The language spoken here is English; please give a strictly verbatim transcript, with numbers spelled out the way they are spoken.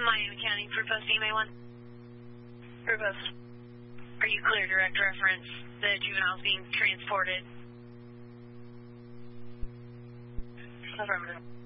Miami County, for post E M A one. For post. Are you clear direct reference the juveniles being transported? Affirmative.